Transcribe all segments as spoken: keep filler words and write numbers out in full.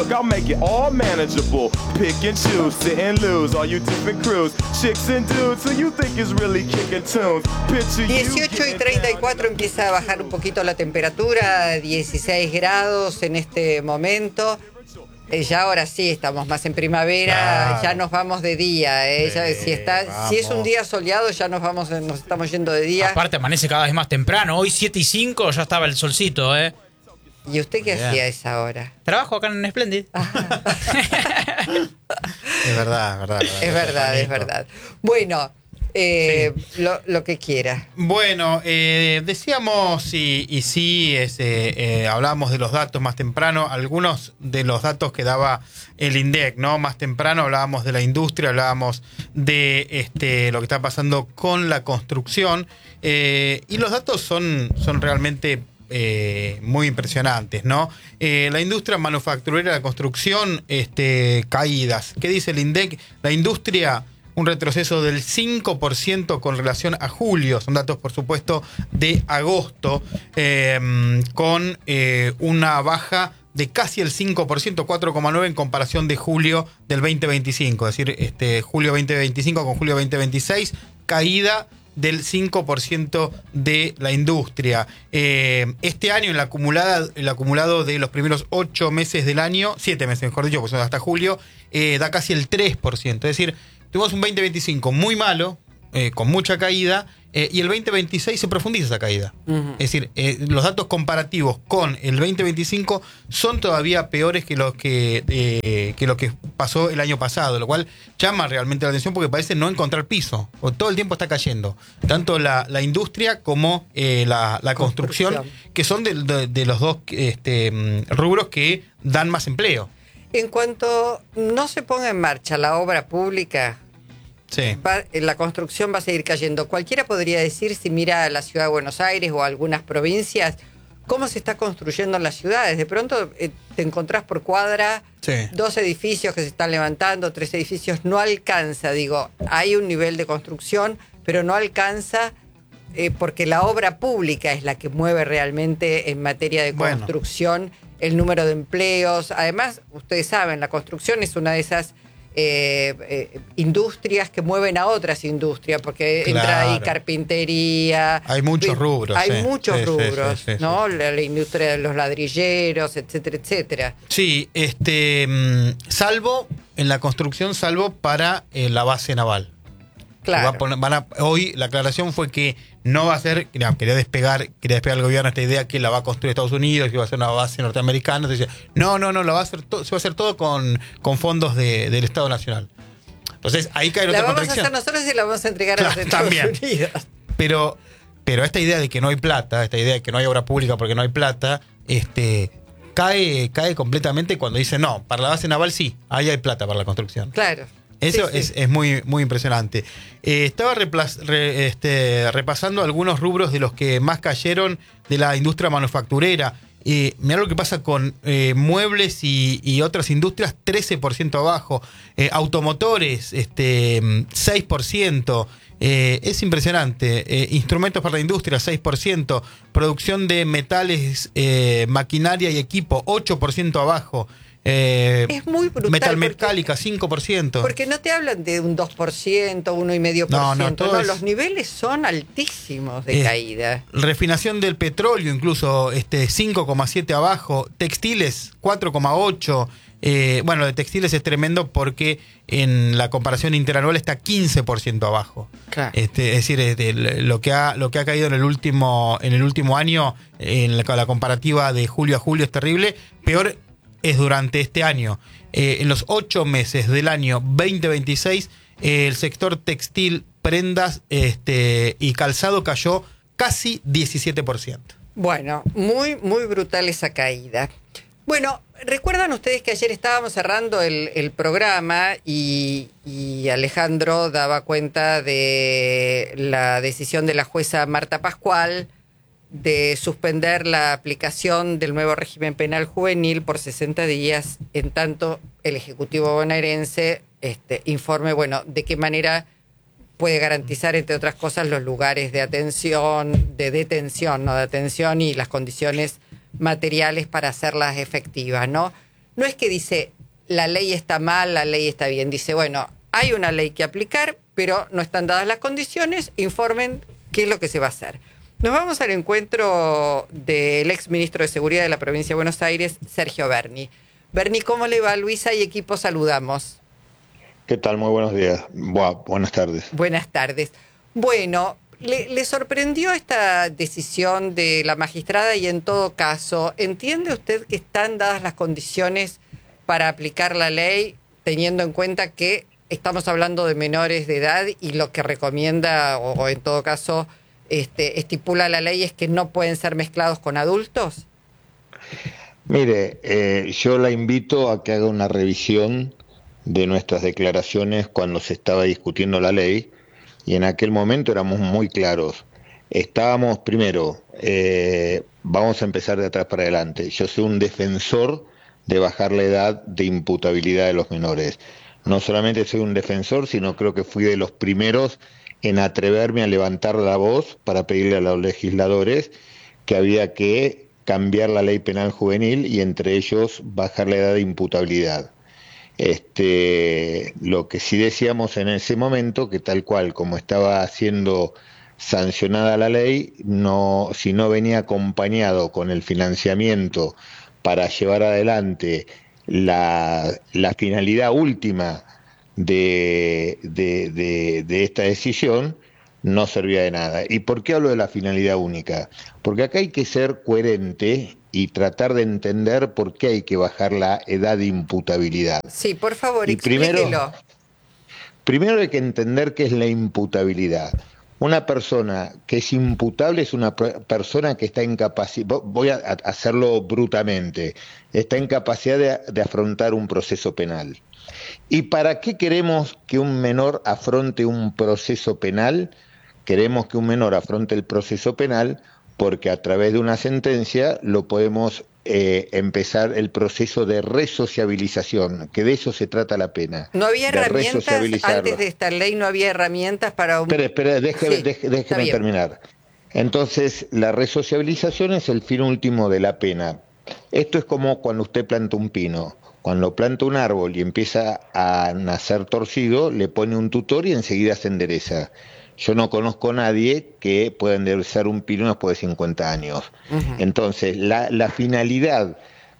I'll make it all manageable. Pick and choose, sit and lose. All you different crews, chicks and dudes. So you think it's really kicking tunes. Picture dieciocho y treinta y cuatro empieza a bajar un poquito la temperatura, dieciséis grados en este momento. Eh, ya ahora sí estamos más en primavera, claro. Ya nos vamos de día, eh. ya, si está, si es un día soleado ya nos vamos, nos estamos yendo de día. Aparte amanece cada vez más temprano, hoy siete y cinco ya estaba el solcito, ¿eh? ¿Y usted qué hacía a esa hora? Trabajo acá en Splendid. Es verdad, es verdad. Es verdad, es verdad. Bueno, eh, sí. lo, lo que quiera. Bueno, eh, decíamos, y, y sí, es, eh, eh, hablábamos de los datos más temprano, algunos de los datos que daba el INDEC, ¿no? Más temprano hablábamos de la industria, hablábamos de este, lo que está pasando con la construcción, eh, y los datos son, son realmente Eh, muy impresionantes, ¿no? Eh, la industria manufacturera de la construcción, este, caídas. ¿Qué dice el INDEC? La industria, un retroceso del cinco por ciento con relación a julio. Son datos, por supuesto, de agosto, eh, con eh, una baja de casi el cinco por ciento, cuatro coma nueve por ciento en comparación de julio del veinte veinticinco. Es decir, este, julio veinte veinticinco con julio veinte veintiséis, caída del cinco por ciento de la industria. Eh, este año, en la acumulada, el acumulado de los primeros ocho meses del año, siete meses mejor dicho, pues hasta julio, eh, da casi el tres por ciento. Es decir, tuvimos un veinte veinticinco muy malo, eh, con mucha caída, eh, y el veinte veintiséis se profundiza esa caída. Uh-huh. Es decir, eh, los datos comparativos con el veinte veinticinco son todavía peores que los que, eh, que lo que pasó el año pasado, lo cual llama realmente la atención porque parece no encontrar piso, o todo el tiempo está cayendo, tanto la, la industria como eh, la, la construcción, construcción, que son de, de, de los dos este, rubros que dan más empleo. En cuanto no se ponga en marcha la obra pública, sí, va, la construcción va a seguir cayendo. Cualquiera podría decir, si mira a la ciudad de Buenos Aires o a algunas provincias, cómo se está construyendo en las ciudades. De pronto eh, te encontrás por cuadra, sí, dos edificios que se están levantando, tres edificios, no alcanza, digo, hay un nivel de construcción, pero no alcanza eh, porque la obra pública es la que mueve realmente en materia de construcción, bueno, el número de empleos. Además, ustedes saben, la construcción es una de esas Eh, eh, industrias que mueven a otras industrias, porque claro, entra ahí carpintería. Hay muchos rubros. Hay sí, muchos sí, rubros, sí, sí, sí, ¿no? Sí. La, la industria de los ladrilleros, etcétera, etcétera. Sí, este, salvo en la construcción, salvo para eh, la base naval. Claro. Va a poner, van a, hoy la aclaración fue que no va a ser, no, quería despegar, quería despegar el gobierno esta idea que la va a construir Estados Unidos, que va a ser una base norteamericana. Entonces, no, no, no, la va a hacer to, se va a hacer todo con, con fondos de, del Estado Nacional. Entonces ahí cae otra contradicción. La vamos a hacer nosotros y la vamos a entregar claro, a los Estados también. Unidos. Pero, pero esta idea de que no hay plata, esta idea de que no hay obra pública porque no hay plata, este, cae, cae completamente cuando dice no, para la base naval sí, ahí hay plata para la construcción. Claro. Eso sí, sí. Es, es muy, muy impresionante. Eh, estaba replas, re, este, repasando algunos rubros de los que más cayeron de la industria manufacturera. Eh, mirá lo que pasa con eh, muebles y, y otras industrias, trece por ciento abajo. Eh, automotores, este, seis por ciento. Eh, es impresionante. Eh, instrumentos para la industria, seis por ciento. Producción de metales, eh, maquinaria y equipo, ocho por ciento abajo. Eh, es muy brutal. Metalmecánica, cinco por ciento. Porque no te hablan de un dos por ciento, uno coma cinco por ciento. No, no, todo no, es, los niveles son altísimos de eh, caída. Refinación del petróleo, incluso este cinco coma siete abajo. Textiles, cuatro coma ocho. Eh, bueno, de textiles es tremendo porque en la comparación interanual está quince por ciento abajo. Claro. Este, es decir, este, lo que ha lo que ha caído en el último en el último año, en la, la comparativa de julio a julio es terrible. Peor es durante este año. Eh, en los ocho meses del año veinte veintiséis, eh, el sector textil, prendas este, y calzado cayó casi diecisiete por ciento. Bueno, muy, muy brutal esa caída. Bueno, recuerdan ustedes que ayer estábamos cerrando el, el programa y, y Alejandro daba cuenta de la decisión de la jueza Marta Pascual de suspender la aplicación del nuevo régimen penal juvenil por sesenta días, en tanto el Ejecutivo bonaerense este, informe, bueno, de qué manera puede garantizar, entre otras cosas, los lugares de atención, de detención, no de atención, y las condiciones materiales para hacerlas efectivas, ¿no? no es que dice la ley está mal, la ley está bien. Dice, bueno, hay una ley que aplicar, pero no están dadas las condiciones, informen qué es lo que se va a hacer. Nos vamos al encuentro del ex ministro de Seguridad de la provincia de Buenos Aires, Sergio Berni. Berni, ¿cómo le va? Luisa y equipo saludamos. ¿Qué tal? Muy buenos días. Buah, buenas tardes. Buenas tardes. Bueno, ¿le, ¿le sorprendió esta decisión de la magistrada y en todo caso, ¿entiende usted que están dadas las condiciones para aplicar la ley, teniendo en cuenta que estamos hablando de menores de edad y lo que recomienda o, o en todo caso este, estipula la ley es que no pueden ser mezclados con adultos? Mire, eh, yo la invito a que haga una revisión de nuestras declaraciones cuando se estaba discutiendo la ley, y en aquel momento éramos muy claros. Estábamos, primero, eh, vamos a empezar de atrás para adelante. Yo soy un defensor de bajar la edad de imputabilidad de los menores. No solamente soy un defensor, sino creo que fui de los primeros en atreverme a levantar la voz para pedirle a los legisladores que había que cambiar la ley penal juvenil y entre ellos bajar la edad de imputabilidad. Este, lo que sí decíamos en ese momento, que tal cual como estaba siendo sancionada la ley, no, si no venía acompañado con el financiamiento para llevar adelante la, la finalidad última de, de, de, de esta decisión, no servía de nada. ¿Y por qué hablo de la finalidad única? Porque acá hay que ser coherente y tratar de entender por qué hay que bajar la edad de imputabilidad. Sí, por favor, y explíquelo. Primero, primero hay que entender qué es la imputabilidad. Una persona que es imputable es una persona que está en capacidad, voy a hacerlo brutamente, está en capacidad de, de afrontar un proceso penal. ¿Y para qué queremos que un menor afronte un proceso penal? Queremos que un menor afronte el proceso penal porque a través de una sentencia lo podemos eh, empezar el proceso de resociabilización, que de eso se trata la pena. ¿No había herramientas antes de esta ley? ¿No había herramientas para un...? Espera, espera, déjeme, sí, déjeme, déjeme terminar. Entonces, la resociabilización es el fin último de la pena. Esto es como cuando usted planta un pino. Cuando planta un árbol y empieza a nacer torcido, le pone un tutor y enseguida se endereza. Yo no conozco a nadie que pueda enderezar un pino después de cincuenta años. Uh-huh. Entonces, la, la finalidad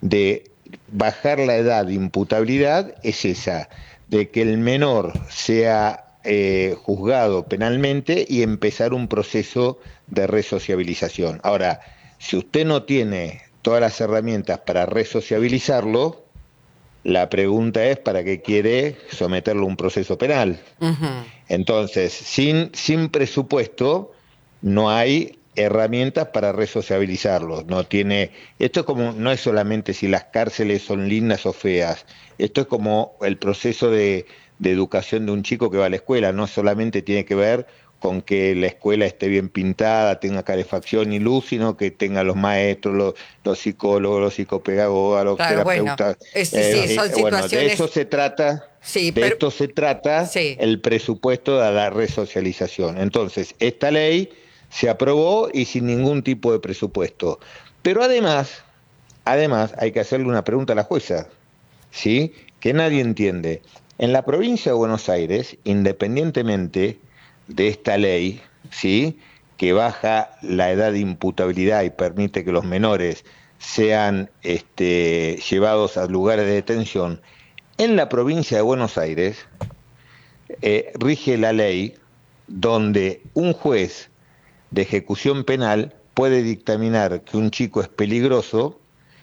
de bajar la edad de imputabilidad es esa, de que el menor sea eh, juzgado penalmente y empezar un proceso de resociabilización. Ahora, si usted no tiene todas las herramientas para resociabilizarlo, la pregunta es ¿para qué quiere someterlo a un proceso penal? Uh-huh. Entonces, sin, sin presupuesto no hay herramientas para resociabilizarlo. No tiene, esto es como, no es solamente si las cárceles son lindas o feas, esto es como el proceso de, de educación de un chico que va a la escuela, no solamente tiene que ver con que la escuela esté bien pintada, tenga calefacción y luz, sino que tenga los maestros, los, los psicólogos, los psicopedagogas, los claro, terapeutas. Bueno, es, eh, sí, son eh, bueno, situaciones... de eso se trata, sí, de pero... esto se trata sí. el presupuesto de la resocialización. Entonces, esta ley se aprobó y sin ningún tipo de presupuesto. Pero además, además hay que hacerle una pregunta a la jueza, ¿sí? Que nadie entiende. En la provincia de Buenos Aires, independientemente de esta ley, ¿sí?, que baja la edad de imputabilidad y permite que los menores sean este, llevados a lugares de detención, en la provincia de Buenos Aires eh, rige la ley donde un juez de ejecución penal puede dictaminar que un chico es peligroso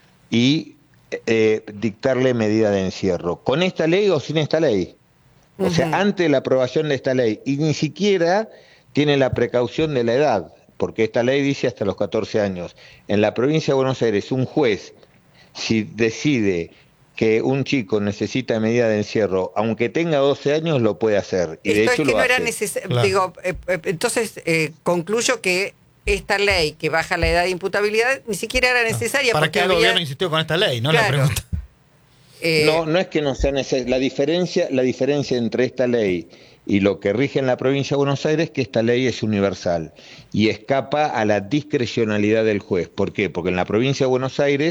y eh, dictarle medida de encierro. ¿Con esta ley o sin esta ley? O sea, antes de la aprobación de esta ley, y ni siquiera tiene la precaución de la edad, porque esta ley dice hasta los catorce años. En la provincia de Buenos Aires, un juez, si decide que un chico necesita medida de encierro, aunque tenga doce años, lo puede hacer. Y Esto de hecho es que lo no hace. era necesario. Claro. Digo, eh, eh, entonces eh, concluyo que esta ley que baja la edad de imputabilidad ni siquiera era necesaria. ¿Para porque qué el había... gobierno insistió con esta ley? No Claro. la pregunta. Eh, No, no es que no sea necesario. La diferencia, la diferencia entre esta ley y lo que rige en la provincia de Buenos Aires es que esta ley es universal y escapa a la discrecionalidad del juez. ¿Por qué? Porque en la provincia de Buenos Aires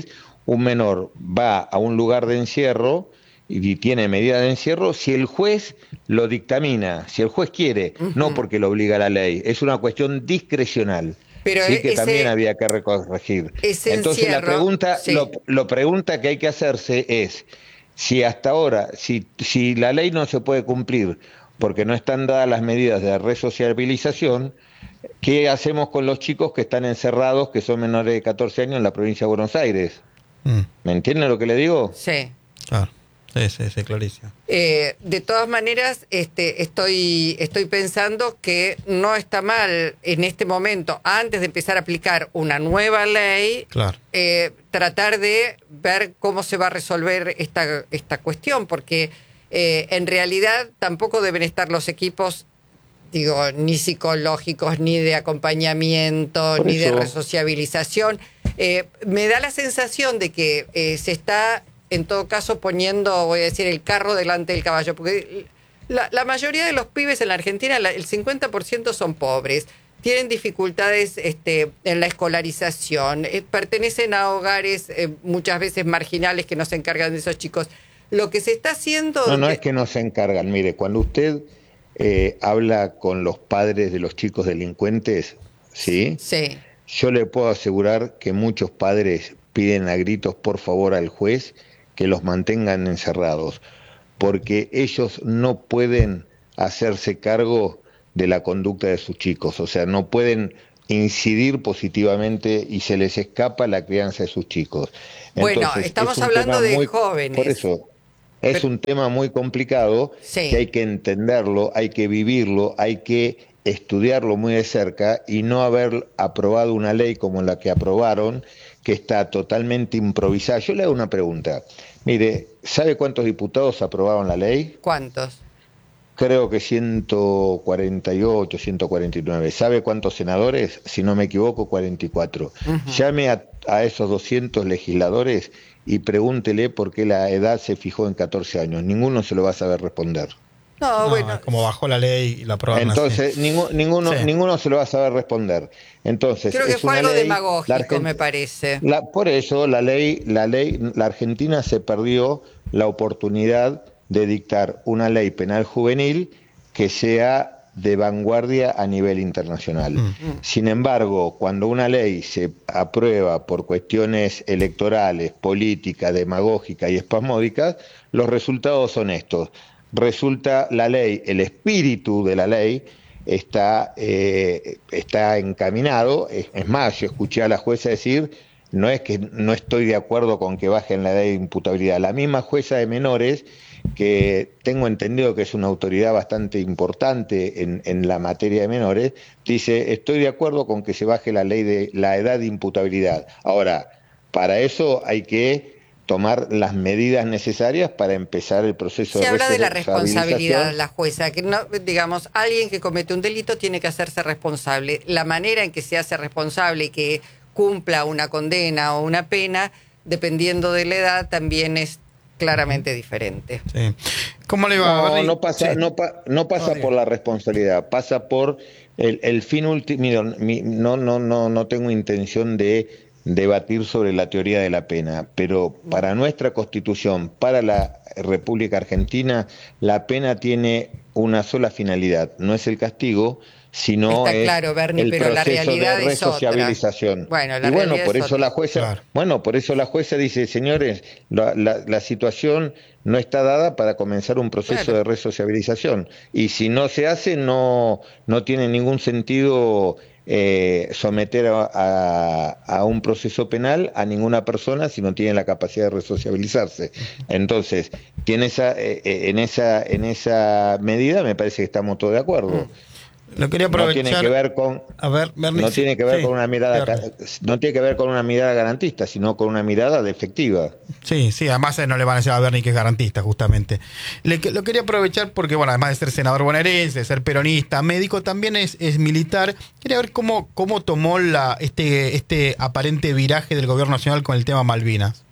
un menor va a un lugar de encierro y tiene medida de encierro si el juez lo dictamina, si el juez quiere, uh-huh. no porque lo obliga la ley, es una cuestión discrecional. Pero sí que ese, también había que corregir. Entonces encierro, la pregunta, sí. lo, lo pregunta que hay que hacerse es si hasta ahora, si, si la ley no se puede cumplir porque no están dadas las medidas de resociabilización, ¿qué hacemos con los chicos que están encerrados, que son menores de catorce años en la provincia de Buenos Aires? Mm. ¿Me entienden lo que le digo? Sí. Claro. Sí, sí, sí, clarísimo. Eh, de todas maneras, este, estoy, estoy pensando que no está mal en este momento, antes de empezar a aplicar una nueva ley, claro. eh, tratar de ver cómo se va a resolver esta, esta cuestión, porque eh, en realidad tampoco deben estar los equipos, digo, ni psicológicos, ni de acompañamiento, Por ni eso. de resociabilización. Eh, me da la sensación de que eh, se está... en todo caso poniendo, voy a decir, el carro delante del caballo, porque la, la mayoría de los pibes en la Argentina, la, el cincuenta por ciento son pobres, tienen dificultades este, en la escolarización, eh, pertenecen a hogares eh, muchas veces marginales que no se encargan de esos chicos. Lo que se está haciendo... No, no es que no se encargan, mire, cuando usted eh, habla con los padres de los chicos delincuentes, ¿sí? Sí. Yo le puedo asegurar que muchos padres piden a gritos por favor al juez que los mantengan encerrados, porque ellos no pueden hacerse cargo de la conducta de sus chicos, o sea, no pueden incidir positivamente y se les escapa la crianza de sus chicos. Bueno, Entonces, estamos hablando de muy, jóvenes. Por eso, es Pero, un tema muy complicado, sí. que hay que entenderlo, hay que vivirlo, hay que estudiarlo muy de cerca y no haber aprobado una ley como la que aprobaron, que está totalmente improvisada. Yo le hago una pregunta. Mire, ¿sabe cuántos diputados aprobaron la ley? ¿Cuántos? Creo que ciento cuarenta y ocho, ciento cuarenta y nueve. ¿Sabe cuántos senadores? Si no me equivoco, cuarenta y cuatro. Uh-huh. Llame a, a esos doscientos legisladores y pregúntele por qué la edad se fijó en catorce años. Ninguno se lo va a saber responder. No, no, bueno. Como bajó la ley y la aprobaron. Entonces, ninguno, ninguno, sí. ninguno se lo va a saber responder. Entonces, creo que es fue una algo ley, demagógico, Argent... me parece. La, por eso la ley, la ley, la Argentina se perdió la oportunidad de dictar una ley penal juvenil que sea de vanguardia a nivel internacional. Mm. Sin embargo, cuando una ley se aprueba por cuestiones electorales, políticas, demagógicas y espasmódicas, los resultados son estos. Resulta la ley, el espíritu de la ley está, eh, está encaminado. Es, es más, yo escuché a la jueza decir, no es que no estoy de acuerdo con que bajen la ley de imputabilidad. La misma jueza de menores, que tengo entendido que es una autoridad bastante importante en, en la materia de menores, dice, estoy de acuerdo con que se baje la ley de la edad de imputabilidad. Ahora, para eso hay que tomar las medidas necesarias para empezar el proceso de responsabilidad. Se habla de la responsabilidad de la jueza, que no, digamos, alguien que comete un delito tiene que hacerse responsable. La manera en que se hace responsable y que cumpla una condena o una pena, dependiendo de la edad, también es claramente diferente. Sí. ¿Cómo le va? No, no pasa, sí. no, pa, no pasa no, por la responsabilidad, pasa por el, el fin último. No, no, no, no tengo intención de debatir sobre la teoría de la pena, pero para nuestra Constitución, para la República Argentina, la pena tiene una sola finalidad, no es el castigo, sino Está es claro, Bernie, el pero proceso la realidad de resociabilización. Bueno, la y bueno, por es eso otra. la jueza, claro. bueno, por eso la jueza dice, señores, la, la, la situación no está dada para comenzar un proceso claro. de resociabilización, y si no se hace, no, no tiene ningún sentido Eh, someter a, a, a un proceso penal a ninguna persona si no tiene la capacidad de resociabilizarse. Entonces, tiene esa, eh, en esa en esa medida me parece que estamos todos de acuerdo. Lo quería aprovechar. No tiene que ver con a ver, Bernie, no tiene que ver sí, con una mirada claro. no tiene que ver con una mirada garantista, sino con una mirada defectiva. Sí, sí, además no le van a decir a Bernie que es garantista, justamente. Le, lo quería aprovechar porque, bueno, además de ser senador bonaerense, de ser peronista, médico, también es, es militar. Quería ver cómo, cómo tomó la, este, este aparente viraje del gobierno nacional con el tema Malvinas.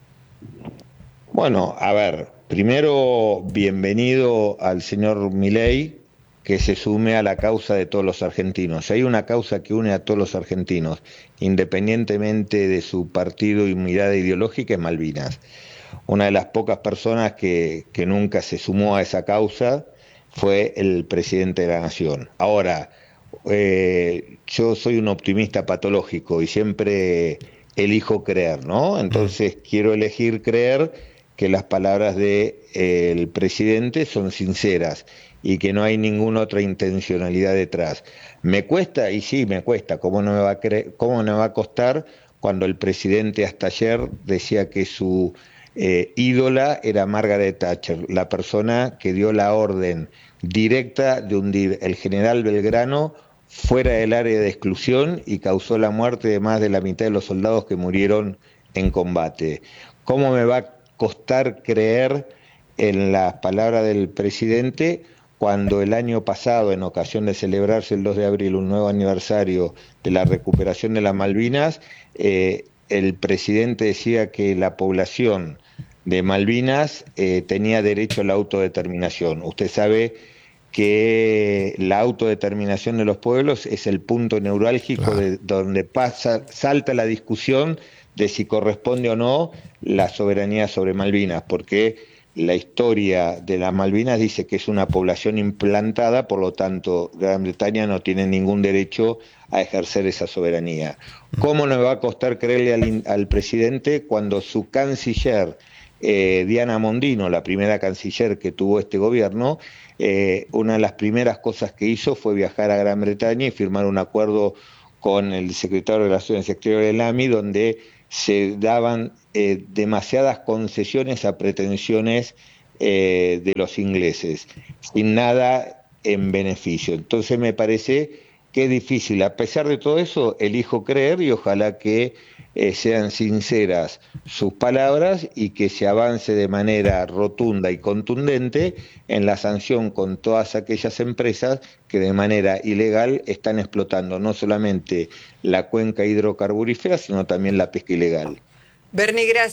Bueno, a ver, primero, bienvenido al señor Milei, que se sume a la causa de todos los argentinos. Si hay una causa que une a todos los argentinos, independientemente de su partido y mirada ideológica, es Malvinas. Una de las pocas personas que, que nunca se sumó a esa causa fue el presidente de la Nación. Ahora, eh, yo soy un optimista patológico y siempre elijo creer, ¿no? Entonces quiero elegir creer que las palabras del de, eh, presidente son sinceras y que no hay ninguna otra intencionalidad detrás. ¿Me cuesta? Y sí, me cuesta. ¿Cómo no me va a, cre- cómo no me va a costar cuando el presidente hasta ayer decía que su eh, ídola era Margaret Thatcher, la persona que dio la orden directa de hundir el general Belgrano fuera del área de exclusión y causó la muerte de más de la mitad de los soldados que murieron en combate? ¿Cómo me va a costar creer en las palabras del presidente cuando el año pasado, en ocasión de celebrarse el dos de abril, un nuevo aniversario de la recuperación de las Malvinas, eh, el presidente decía que la población de Malvinas eh, tenía derecho a la autodeterminación? Usted sabe que la autodeterminación de los pueblos es el punto neurálgico, claro, de donde pasa, salta la discusión de si corresponde o no la soberanía sobre Malvinas, porque la historia de las Malvinas dice que es una población implantada, por lo tanto Gran Bretaña no tiene ningún derecho a ejercer esa soberanía. ¿Cómo no me va a costar creerle al, al presidente cuando su canciller, eh, Diana Mondino, la primera canciller que tuvo este gobierno, eh, una de las primeras cosas que hizo fue viajar a Gran Bretaña y firmar un acuerdo con el secretario de Relaciones Exteriores del A M I, donde se daban eh, demasiadas concesiones a pretensiones eh, de los ingleses, sin nada en beneficio. Entonces me parece que es difícil. A pesar de todo eso, elijo creer y ojalá que eh, sean sinceras sus palabras y que se avance de manera rotunda y contundente en la sanción con todas aquellas empresas que de manera ilegal están explotando no solamente la cuenca hidrocarburífera, sino también la pesca ilegal. Bernie, gracias.